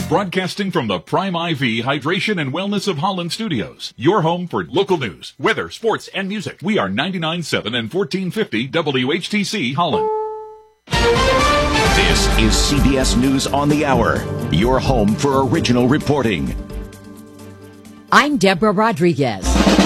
Broadcasting from the Prime IV Hydration and Wellness of Holland studios. Your home for local news, weather, sports, and music. We are 99.7 and 1450 WHTC Holland. This is CBS News on the Hour. Your home for original reporting. I'm Deborah Rodriguez.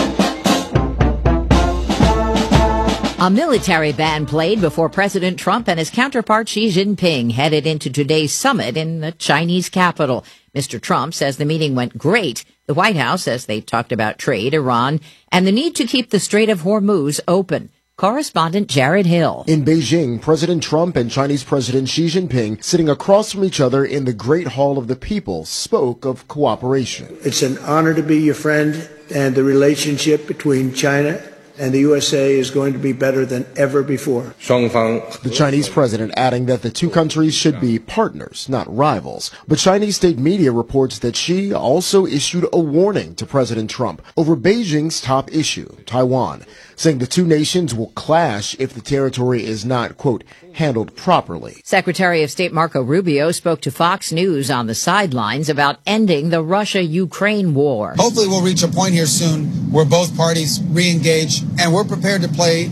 A military band played before President Trump and his counterpart Xi Jinping headed into today's summit in the Chinese capital. Mr. Trump says the meeting went great. The White House says they talked about trade, Iran, and the need to keep the Strait of Hormuz open. Correspondent Jared Hill. In Beijing, President Trump and Chinese President Xi Jinping, sitting across from each other in the Great Hall of the People, spoke of cooperation. It's an honor to be your friend, and the relationship between China and the USA is going to be better than ever before. The Chinese president adding that the two countries should be partners, not rivals. But Chinese state media reports that Xi also issued a warning to President Trump over Beijing's top issue, Taiwan, saying the two nations will clash if the territory is not, quote, handled properly. Secretary of State Marco Rubio spoke to Fox News on the sidelines about ending the Russia-Ukraine war. Hopefully we'll reach a point here soon where both parties re-engage, and we're prepared to play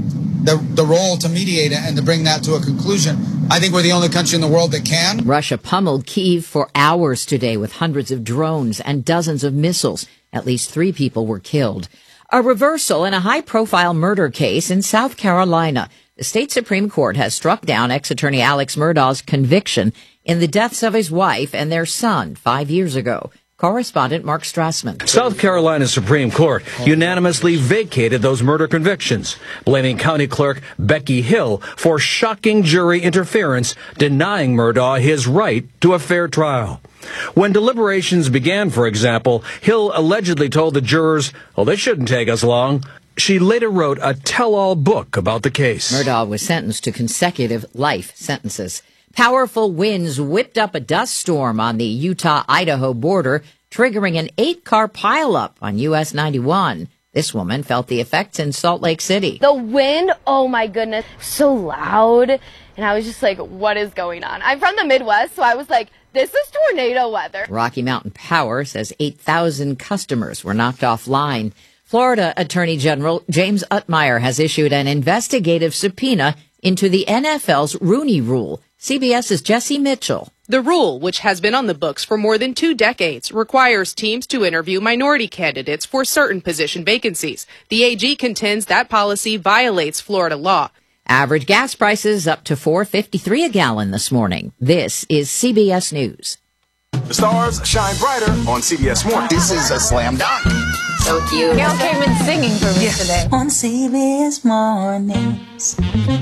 the role to mediate and to bring that to a conclusion. I think we're the only country in the world that can. Russia pummeled Kyiv for hours today with hundreds of drones and dozens of missiles. At least 3 people were killed. A reversal in a high-profile murder case in South Carolina. The state Supreme Court has struck down ex-attorney Alex Murdaugh's conviction in the deaths of his wife and their son 5 years ago. Correspondent Mark Strassman. South Carolina Supreme Court unanimously vacated those murder convictions, blaming County Clerk Becky Hill for shocking jury interference, denying Murdaugh his right to a fair trial. When deliberations began, for example, Hill allegedly told the jurors, "Oh, this shouldn't take us long." She later wrote a tell-all book about the case. Murdaugh was sentenced to consecutive life sentences. Powerful winds whipped up a dust storm on the Utah-Idaho border, triggering an 8-car pileup on US 91. This woman felt the effects in Salt Lake City. The wind, oh my goodness, so loud. And I was just like, what is going on? I'm from the Midwest, so I was like, this is tornado weather. Rocky Mountain Power says 8,000 customers were knocked offline. Florida Attorney General James Utmeyer has issued an investigative subpoena into the NFL's Rooney Rule. CBS's Jesse Mitchell. The rule, which has been on the books for more than 2 decades, requires teams to interview minority candidates for certain position vacancies. The AG contends that policy violates Florida law. Average gas prices up to $4.53 a gallon this morning. This is CBS News. The stars shine brighter on CBS Morning. This is a slam dunk. So cute. Gail came in singing for me today. On CBS Mornings.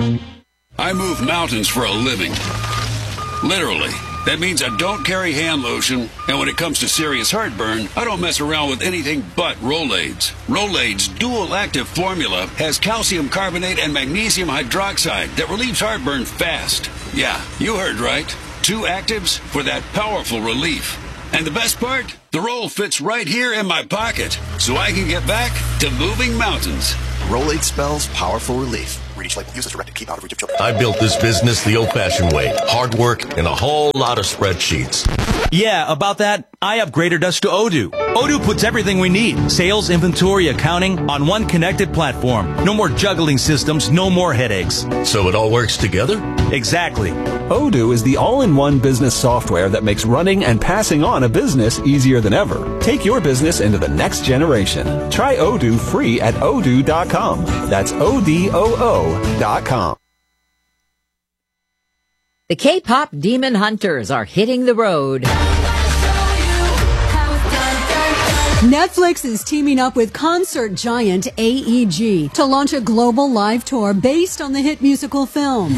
I move mountains for a living. Literally. That means I don't carry hand lotion, and when it comes to serious heartburn, I don't mess around with anything but Rolaids. Rolaids' dual-active formula has calcium carbonate and magnesium hydroxide that relieves heartburn fast. Yeah, you heard right. 2 actives for that powerful relief. And the best part? The roll fits right here in my pocket, so I can get back to moving mountains. Rolade spells powerful relief. Read each label. Use as directed. Keep out of reach of children. I built this business the old-fashioned way. Hard work and a whole lot of spreadsheets. Yeah, about that, I upgraded us to Odoo. Odoo puts everything we need. Sales, inventory, accounting on one connected platform. No more juggling systems, no more headaches. So it all works together? Exactly. Odoo is the all-in-one business software that makes running and passing on a business easier than ever. Take your business into the next generation. Try Odoo free at odoo.com. That's ODOO.com. The K-pop Demon Hunters are hitting the road. Netflix is teaming up with concert giant AEG to launch a global live tour based on the hit musical film.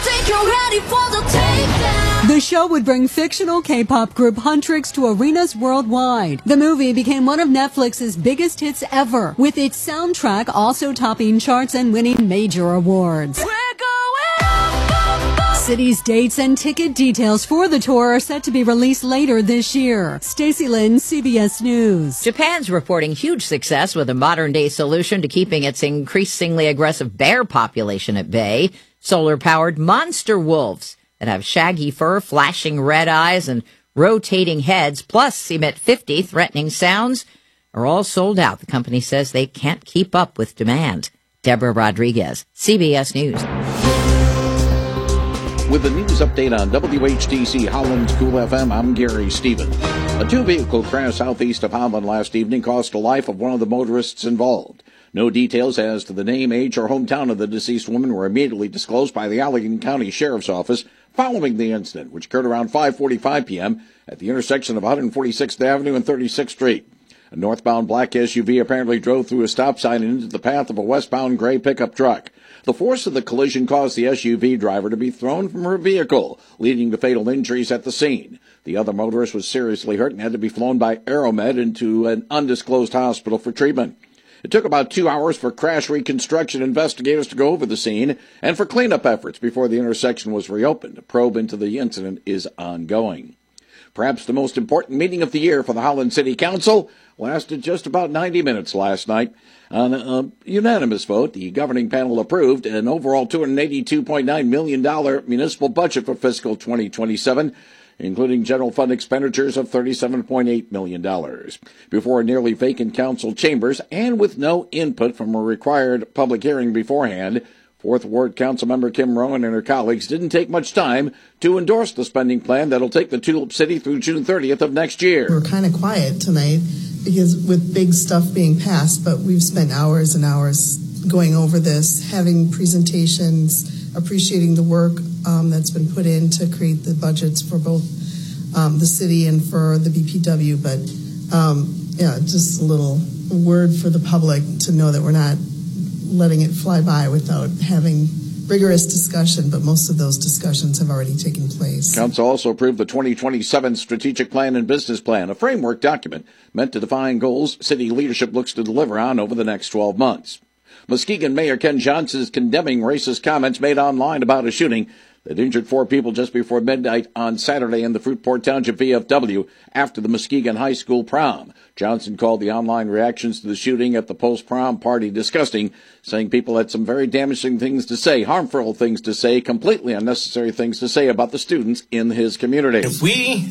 The show would bring fictional K-pop group Huntrix to arenas worldwide. The movie became one of Netflix's biggest hits ever, with its soundtrack also topping charts and winning major awards. Cities, dates, and ticket details for the tour are set to be released later this year. Stacey Lynn, CBS News. Japan's reporting huge success with a modern-day solution to keeping its increasingly aggressive bear population at bay. Solar-powered monster wolves that have shaggy fur, flashing red eyes, and rotating heads, plus emit 50 threatening sounds, are all sold out. The company says they can't keep up with demand. Deborah Rodriguez, CBS News. With the news update on WHTC Holland's Cool FM, I'm Gary Stevens. A two-vehicle crash southeast of Holland last evening cost the life of one of the motorists involved. No details as to the name, age, or hometown of the deceased woman were immediately disclosed by the Allegheny County Sheriff's Office following the incident, which occurred around 5:45 p.m. at the intersection of 146th Avenue and 36th Street. A northbound black SUV apparently drove through a stop sign and into the path of a westbound gray pickup truck. The force of the collision caused the SUV driver to be thrown from her vehicle, leading to fatal injuries at the scene. The other motorist was seriously hurt and had to be flown by Aeromed into an undisclosed hospital for treatment. It took about 2 hours for crash reconstruction investigators to go over the scene and for cleanup efforts before the intersection was reopened. A probe into the incident is ongoing. Perhaps the most important meeting of the year for the Holland City Council lasted just about 90 minutes last night. On a unanimous vote, the governing panel approved an overall $282.9 million municipal budget for fiscal 2027, including general fund expenditures of $37.8 million. Before nearly vacant council chambers and with no input from a required public hearing beforehand, 4th Ward Councilmember Kim Rowan and her colleagues didn't take much time to endorse the spending plan that'll take the Tulip City through June 30th of next year. We're kind of quiet tonight because with big stuff being passed, but we've spent hours and hours going over this, having presentations, appreciating the work that's been put in to create the budgets for both the city and for the BPW. But just a little word for the public to know that we're not letting it fly by without having rigorous discussion, but most of those discussions have already taken place. Council also approved the 2027 Strategic Plan and Business Plan, a framework document meant to define goals city leadership looks to deliver on over the next 12 months. Muskegon Mayor Ken Johnson is condemning racist comments made online about a shooting that injured 4 people just before midnight on Saturday in the Fruitport Township VFW after the Muskegon High School prom. Johnson called the online reactions to the shooting at the post-prom party disgusting, saying people had some very damaging things to say, harmful things to say, completely unnecessary things to say about the students in his community. If we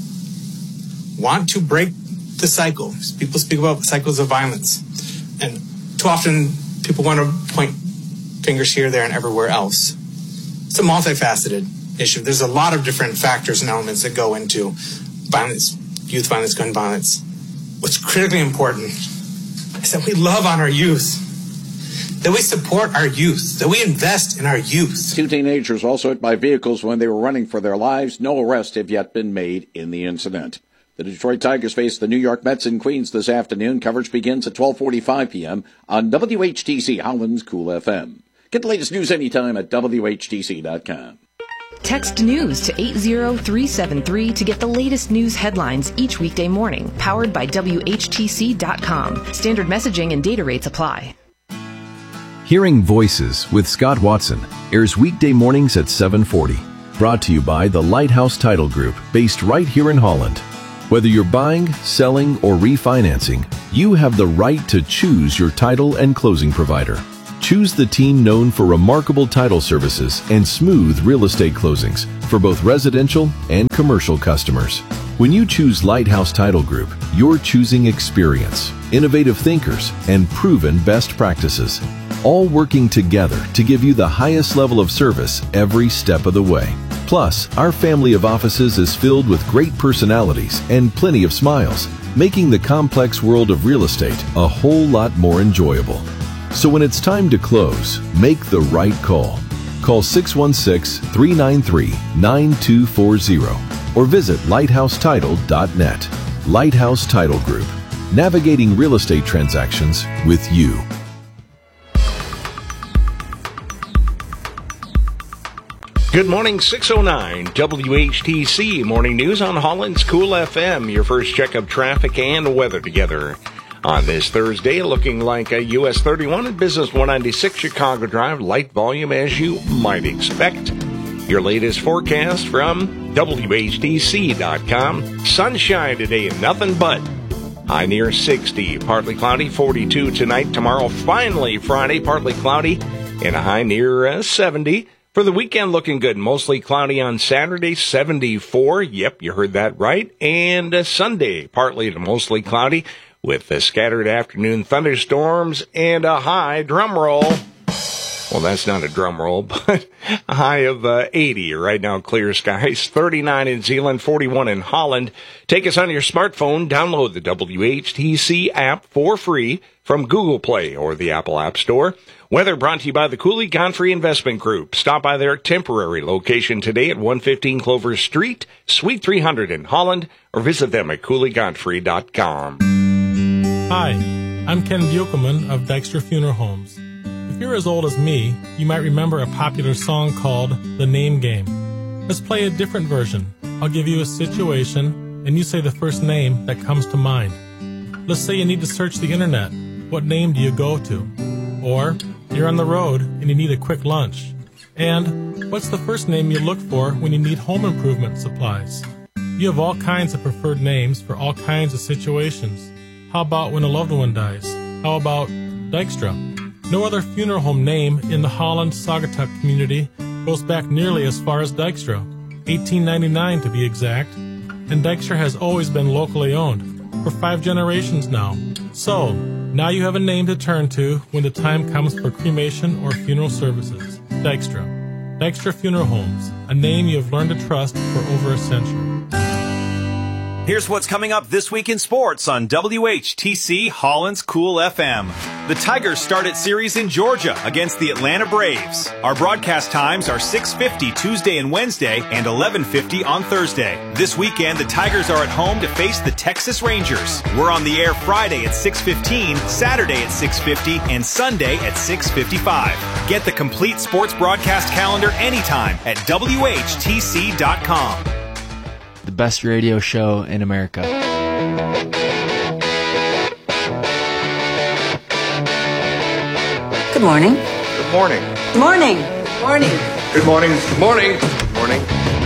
want to break the cycle, people speak about cycles of violence, and too often people want to point fingers here, there, and everywhere else. It's a multifaceted issue. There's a lot of different factors and elements that go into violence, youth violence, gun violence. What's critically important is that we love on our youth, that we support our youth, that we invest in our youth. 2 teenagers also hit by vehicles when they were running for their lives. No arrests have yet been made in the incident. The Detroit Tigers face the New York Mets in Queens this afternoon. Coverage begins at 12:45 p.m. on WHTC Holland's Cool FM. Get the latest news anytime at WHTC.com. Text news to 80373 to get the latest news headlines each weekday morning. Powered by WHTC.com. Standard messaging and data rates apply. Hearing Voices with Scott Watson airs weekday mornings at 7:40. Brought to you by the Lighthouse Title Group, based right here in Holland. Whether you're buying, selling, or refinancing, you have the right to choose your title and closing provider. Choose the team known for remarkable title services and smooth real estate closings for both residential and commercial customers. When you choose Lighthouse Title Group, you're choosing experience, innovative thinkers, and proven best practices, all working together to give you the highest level of service every step of the way. Plus, our family of offices is filled with great personalities and plenty of smiles, making the complex world of real estate a whole lot more enjoyable. So when it's time to close, make the right call. Call 616-393-9240 or visit lighthousetitle.net. Lighthouse Title Group, navigating real estate transactions with you. Good morning, 6:09 WHTC Morning News on Holland's Cool FM. Your first check of traffic and weather together. On this Thursday, looking like a US 31 and Business 196 Chicago Drive, light volume as you might expect. Your latest forecast from WHTC.com. Sunshine today and nothing but. High near 60, partly cloudy, 42 tonight. Tomorrow, finally Friday, partly cloudy, and a high near 70. For the weekend, looking good. Mostly cloudy on Saturday, 74. Yep, you heard that right. And Sunday, partly to mostly cloudy with scattered afternoon thunderstorms and a high, drum roll. Well, that's not a drum roll, but a high of 80. Right now, clear skies. 39 in Zeeland, 41 in Holland. Take us on your smartphone. Download the WHTC app for free from Google Play or the Apple App Store. Weather brought to you by the Cooley Godfrey Investment Group. Stop by their temporary location today at 115 Clover Street, Suite 300 in Holland, or visit them at CooleyGodfrey.com. Hi, I'm Ken Buchelman of Dykstra Funeral Homes. If you're as old as me, you might remember a popular song called The Name Game. Let's play a different version. I'll give you a situation, and you say the first name that comes to mind. Let's say you need to search the internet. What name do you go to? Or you're on the road and you need a quick lunch. And what's the first name you look for when you need home improvement supplies? You have all kinds of preferred names for all kinds of situations. How about when a loved one dies? How about Dykstra? No other funeral home name in the Holland-Saugatuck community goes back nearly as far as Dykstra, 1899 to be exact, and Dykstra has always been locally owned, for 5 generations now. So, now you have a name to turn to when the time comes for cremation or funeral services. Dykstra. Dykstra Funeral Homes, a name you have learned to trust for over a century. Here's what's coming up this week in sports on WHTC Holland's Cool FM. The Tigers start its series in Georgia against the Atlanta Braves. Our broadcast times are 6:50 Tuesday and Wednesday and 11:50 on Thursday. This weekend, the Tigers are at home to face the Texas Rangers. We're on the air Friday at 6:15, Saturday at 6:50, and Sunday at 6:55. Get the complete sports broadcast calendar anytime at WHTC.com. The best radio show in America. Good morning. Good morning. Good morning. Good morning. Good morning. Good morning. Good morning.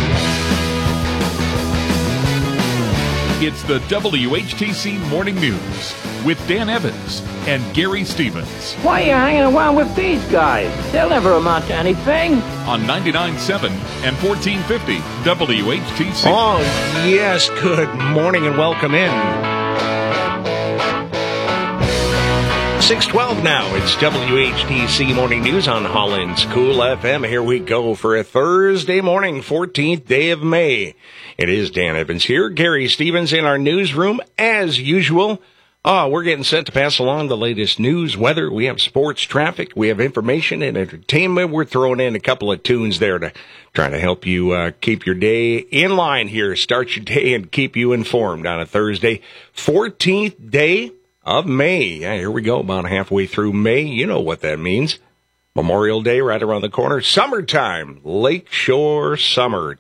It's the WHTC Morning News with Dan Evans and Gary Stevens. Why are you hanging around with these guys? They'll never amount to anything. On 99.7 and 1450 WHTC. Oh, yes. Good morning and welcome in. 6:12 now. It's WHTC Morning News on Holland's Cool FM. Here we go for a Thursday morning, 14th day of May. It is Dan Evans here. Gary Stevens in our newsroom as usual. We're getting set to pass along the latest news, weather. We have sports, traffic. We have information and entertainment. We're throwing in a couple of tunes there to try to help you keep your day in line here. Start your day and keep you informed on a Thursday, 14th day of May. Yeah, here we go, about halfway through May. You know what that means. Memorial Day right around the corner. Summertime. Lakeshore Summer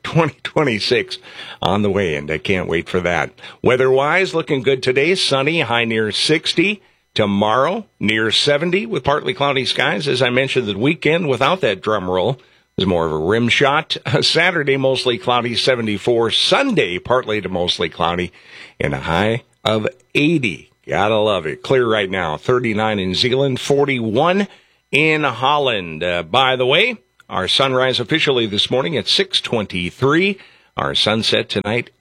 2026 on the way, and I can't wait for that. Weather-wise, looking good today. Sunny, high near 60. Tomorrow, near 70 with partly cloudy skies. As I mentioned, the weekend without that drum roll is more of a rim shot. Saturday, mostly cloudy, 74. Sunday, partly to mostly cloudy, and a high of 80. Gotta love it. Clear right now. 39 in Zeeland, 41 in Holland. By the way, our sunrise officially this morning at 6:23. Our sunset tonight,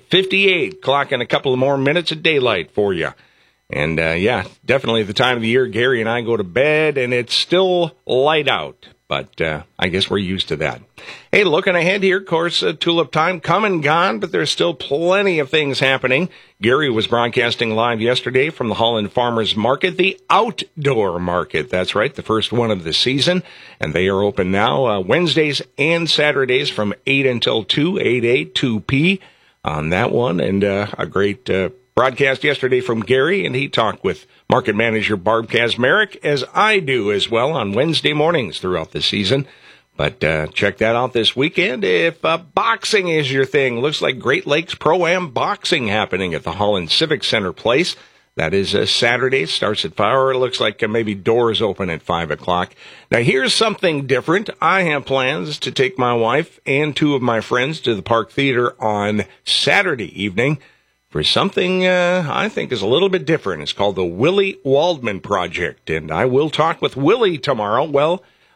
8:58. Clocking a couple of more minutes of daylight for you. And, yeah, definitely the time of the year Gary and I go to bed, and it's still light out. But I guess we're used to that. Hey, looking ahead here, of course, tulip time come and gone, but there's still plenty of things happening. Gary was broadcasting live yesterday from the Holland Farmers Market, the outdoor market. That's right, the first one of the season. And they are open now Wednesdays and Saturdays from 8 until 2, 8, 2p on that one. And a great broadcast yesterday from Gary, and he talked with market manager Barb Kazmarek, as I do as well, on Wednesday mornings throughout the season. But check that out this weekend. If boxing is your thing, looks like Great Lakes Pro-Am boxing happening at the Holland Civic Center Place. That is Saturday. Starts at 5, or it looks like maybe doors open at 5 o'clock. Now, here's something different. I have plans to take my wife and 2 of my friends to the Park Theater on Saturday evening for something I think is a little bit different. It's called the Willie Waldman Project, and I will talk with Willie tomorrow. Well,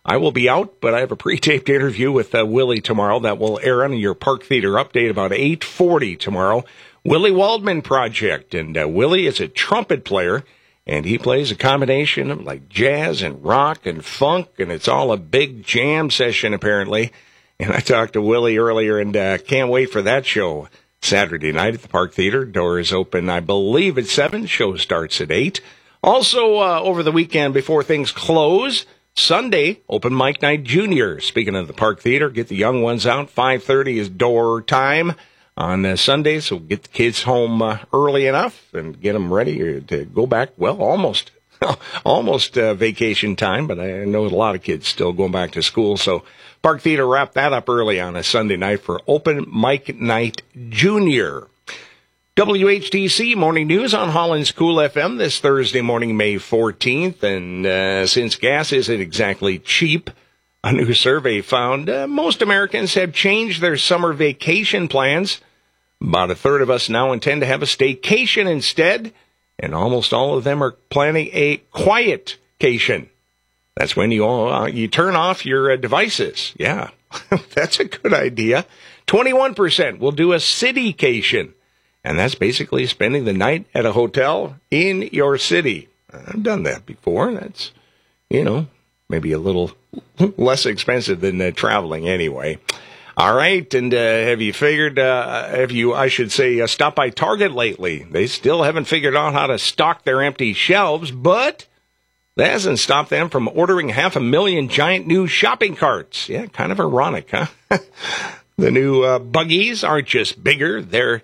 I will be out, but I have a pre-taped interview with Willie tomorrow that will air on your Park Theater update about 8:40 tomorrow. Willie Waldman Project, and Willie is a trumpet player, and he plays a combination of like jazz and rock and funk, and it's all a big jam session apparently. And I talked to Willie earlier, and can't wait for that show. Saturday night at the Park Theater. Doors open, I believe, at 7. Show starts at 8. Also, over the weekend before things close, Sunday, Open Mic Night Junior. Speaking of the Park Theater, get the young ones out. 5:30 is door time on Sunday, so get the kids home early enough and get them ready to go back. Well, almost vacation time, but I know a lot of kids still going back to school. So Park Theater wrapped that up early on a Sunday night for Open Mic Night Junior. WHTC Morning News on Holland's Cool FM this Thursday morning, May 14th. And since gas isn't exactly cheap, a new survey found most Americans have changed their summer vacation plans. About a third of us now intend to have a staycation instead, and almost all of them are planning a quietcation. That's when you turn off your devices. Yeah, that's a good idea. 21% will do a citycation. And that's basically spending the night at a hotel in your city. I've done that before. That's, maybe a little less expensive than traveling anyway. All right. And have you stopped by Target lately? They still haven't figured out how to stock their empty shelves, but that hasn't stopped them from ordering 500,000 giant new shopping carts. Yeah, kind of ironic, huh? The new buggies aren't just bigger, they're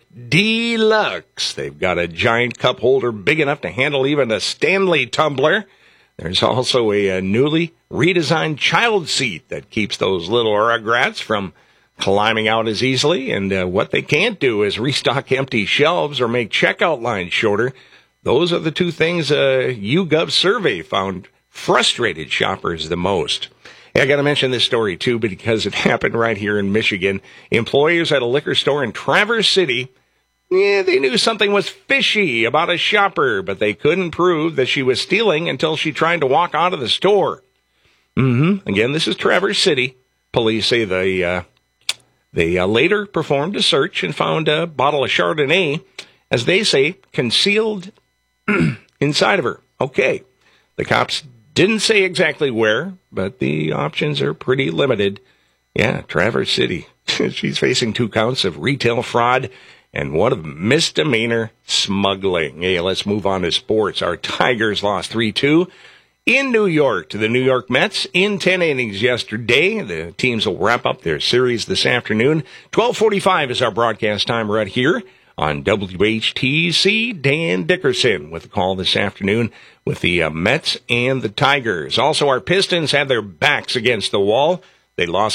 deluxe. They've got a giant cup holder big enough to handle even a Stanley tumbler. There's also a newly redesigned child seat that keeps those little rugrats from climbing out as easily. And what they can't do is restock empty shelves or make checkout lines shorter. Those are the two things a YouGov survey found frustrated shoppers the most. Hey, I got to mention this story, too, because it happened right here in Michigan. Employees at a liquor store in Traverse City, they knew something was fishy about a shopper, but they couldn't prove that she was stealing until she tried to walk out of the store. Again, this is Traverse City. Police say they later performed a search and found a bottle of Chardonnay, as they say, concealed inside of her. Okay, the cops didn't say exactly where, but the options are pretty limited. Yeah, Traverse City. She's facing 2 counts of retail fraud and 1 of misdemeanor smuggling. Hey, let's move on to sports. Our Tigers lost 3-2 in New York to the New York Mets in 10 innings yesterday. The teams will wrap up their series this afternoon. 12:45 is our broadcast time right here on WHTC. Dan Dickerson with a call this afternoon with the Mets and the Tigers. Also, our Pistons had their backs against the wall. They lost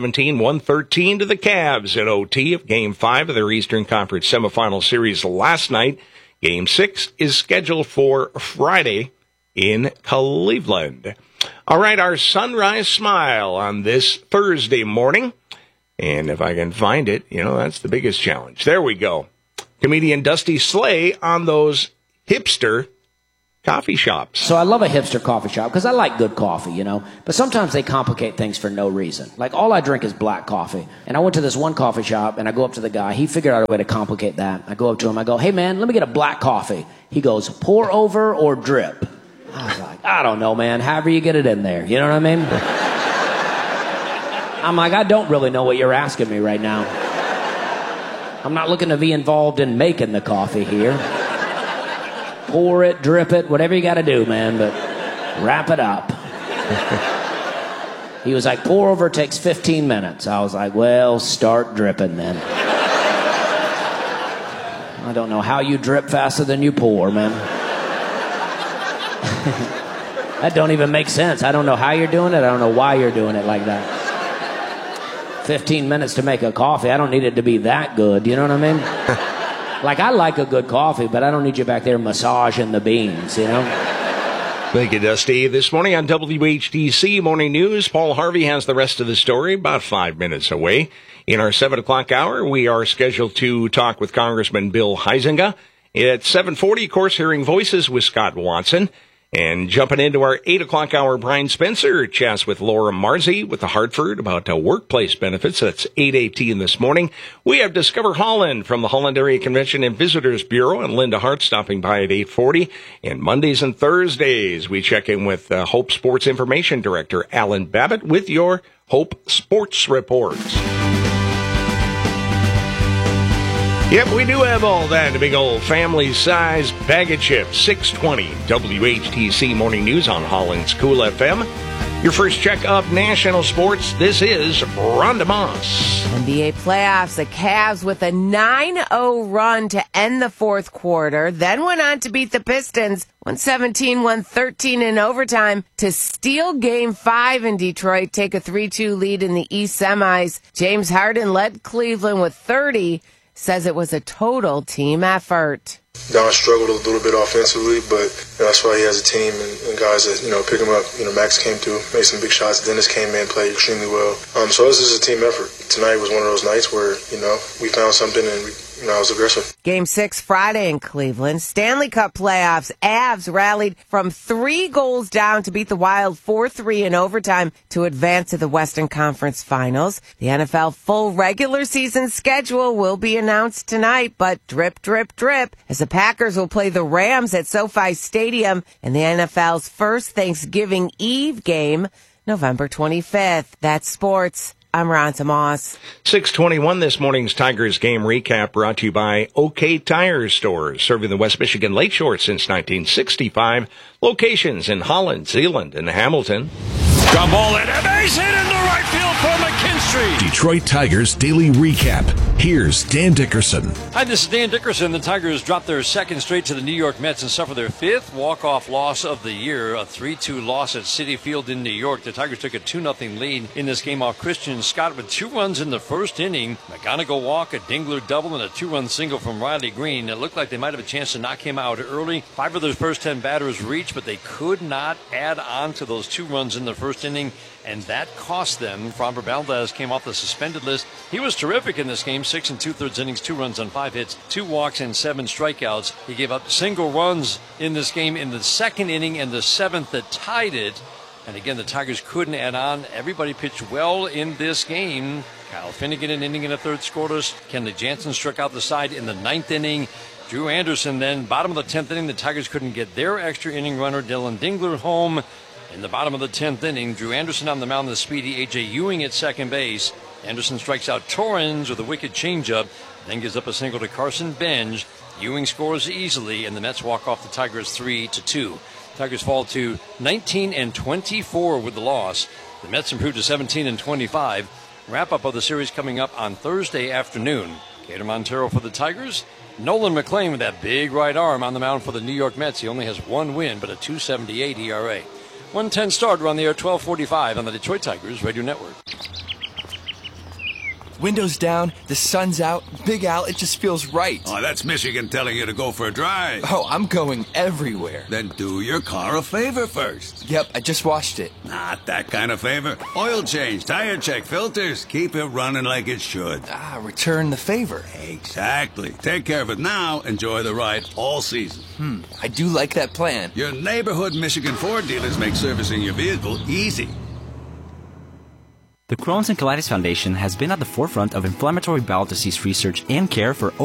117-113 to the Cavs in OT of Game 5 of their Eastern Conference semifinal series last night. Game 6 is scheduled for Friday in Cleveland. All right, our sunrise smile on this Thursday morning. And if I can find it, that's the biggest challenge. There we go. Comedian Dusty Slay on those hipster coffee shops. So I love a hipster coffee shop because I like good coffee, But sometimes they complicate things for no reason. Like all I drink is black coffee. And I went to this one coffee shop and I go up to the guy. He figured out a way to complicate that. I go up to him. I go, "Hey man, let me get a black coffee." He goes, "Pour over or drip?" I was like, "I don't know, man. However you get it in there." You know what I mean? I'm like, "I don't really know what you're asking me right now. I'm not looking to be involved in making the coffee here. Pour it, drip it, whatever you got to do, man, but wrap it up." He was like, "Pour over takes 15 minutes. I was like, "Well, start dripping then." I don't know how you drip faster than you pour, man. That don't even make sense. I don't know how you're doing it. I don't know why you're doing it like that. 15 minutes to make a coffee. I don't need it to be that good. You know what I mean? Like, I like a good coffee, but I don't need you back there massaging the beans, Thank you, Dusty. This morning on WHTC Morning News, Paul Harvey has the rest of the story about 5 minutes away. In our 7 o'clock hour, we are scheduled to talk with Congressman Bill Huizenga. At 7:40, of course, Hearing Voices with Scott Watson. And jumping into our 8 o'clock hour, Brian Spencer chats with Laura Marzi with the Hartford about workplace benefits. That's 8:18 this morning. We have Discover Holland from the Holland Area Convention and Visitors Bureau, and Linda Hart stopping by at 8:40. And Mondays and Thursdays, we check in with Hope Sports Information Director Alan Babbitt with your Hope Sports Reports. Yep, we do have all that. A big old family-sized bag of chips. 620 WHTC Morning News on Holland's Cool FM. Your first check of national sports. This is Rhonda Moss. NBA playoffs. The Cavs with a 9-0 run to end the fourth quarter, then went on to beat the Pistons 117-113 in overtime to steal Game 5 in Detroit, take a 3-2 lead in the East semis. James Harden led Cleveland with 30. Says it was a total team effort. Don struggled a little bit offensively, but that's why he has a team and guys that, pick him up. Max came through, made some big shots. Dennis came in, played extremely well. So this is a team effort. Tonight was one of those nights where, we found something and I was aggressive. Game 6 Friday in Cleveland. Stanley Cup playoffs. Avs rallied from 3 goals down to beat the Wild 4-3 in overtime to advance to the Western Conference Finals. The NFL full regular season schedule will be announced tonight, but drip, drip, drip, as the Packers will play the Rams at SoFi Stadium in the NFL's first Thanksgiving Eve game, November 25th. That's sports. I'm Rhonda Moss. 6:21 this morning's Tigers game recap brought to you by OK Tire Stores, serving the West Michigan Lakeshore since 1965. Locations in Holland, Zeeland, and Hamilton. Ground ball and a base hit into right field for McKinstry. Detroit Tigers Daily Recap. Here's Dan Dickerson. Hi, this is Dan Dickerson. The Tigers dropped their second straight to the New York Mets and suffered their 5th walk-off loss of the year, a 3-2 loss at Citi Field in New York. The Tigers took a 2-0 lead in this game off Christian Scott with 2 runs in the first inning. McGonigal walk, a Dingler double, and a 2-run single from Riley Green. It looked like they might have a chance to knock him out early. 5 of their first 10 batters reached, but they could not add on to those 2 runs in the first inning, and that cost them. Framber Valdez came off the suspended list. He was terrific in this game, 6 2/3 innings, 2 runs on 5 hits, 2 walks, and 7 strikeouts. He gave up single runs in this game in the second inning and the 7th that tied it. And again, the Tigers couldn't add on. Everybody pitched well in this game. Kyle Finnegan an inning and a third scoreless. Kenley Jansen struck out the side in the 9th inning. Drew Anderson then, bottom of the 10th inning, the Tigers couldn't get their extra inning runner, Dylan Dingler, home. In the bottom of the 10th inning, Drew Anderson on the mound, the speedy A.J. Ewing at second base. Anderson strikes out Torrens with a wicked changeup, then gives up a single to Carson Benj. Ewing scores easily, and the Mets walk off the Tigers 3-2. Tigers fall to 19-24 with the loss. The Mets improve to 17-25. Wrap-up of the series coming up on Thursday afternoon. Gator Montero for the Tigers. Nolan McLean with that big right arm on the mound for the New York Mets. He only has 1 win, but a 2.78 ERA. 1:10 start, we're on the air 12:45 on the Detroit Tigers Radio Network. Windows down, the sun's out. Big Al, it just feels right. Oh, that's Michigan telling you to go for a drive. Oh, I'm going everywhere. Then do your car a favor first. Yep, I just washed it. Not that kind of favor. Oil change, tire check, filters. Keep it running like it should. Return the favor. Exactly. Take care of it now. Enjoy the ride all season. I do like that plan. Your neighborhood Michigan Ford dealers make servicing your vehicle easy. The Crohn's and Colitis Foundation has been at the forefront of inflammatory bowel disease research and care for